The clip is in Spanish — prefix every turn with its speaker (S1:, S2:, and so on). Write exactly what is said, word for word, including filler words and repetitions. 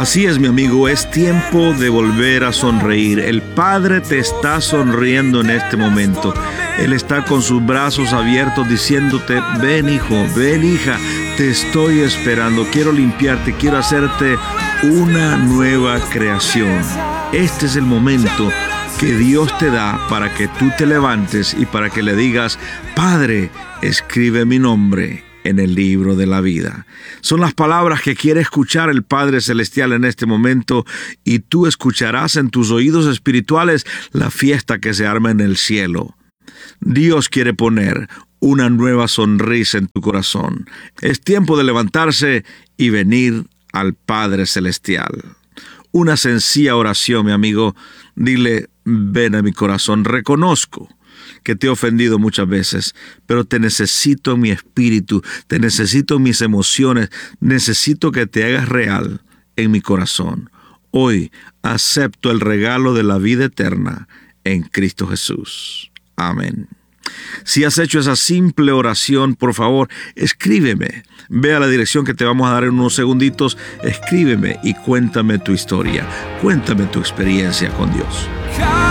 S1: Así es, mi amigo, es tiempo de volver a sonreír. El Padre te está sonriendo en este momento. Él está con sus brazos abiertos diciéndote: ven, hijo, ven, hija, te estoy esperando. Quiero limpiarte, quiero hacerte una nueva creación. Este es el momento que Dios te da para que tú te levantes y para que le digas: Padre, escribe mi nombre en el libro de la vida. Son las palabras que quiere escuchar el Padre Celestial en este momento, y tú escucharás en tus oídos espirituales la fiesta que se arma en el cielo. Dios quiere poner una nueva sonrisa en tu corazón. Es tiempo de levantarse y venir al Padre Celestial. Una sencilla oración, mi amigo. Dile: ven a mi corazón, reconozco que te he ofendido muchas veces, pero te necesito en mi espíritu, te necesito en mis emociones, necesito que te hagas real en mi corazón. Hoy acepto el regalo de la vida eterna en Cristo Jesús. Amén. Si has hecho esa simple oración, por favor, escríbeme. Ve a la dirección que te vamos a dar en unos segunditos. Escríbeme y cuéntame tu historia. Cuéntame tu experiencia con Dios.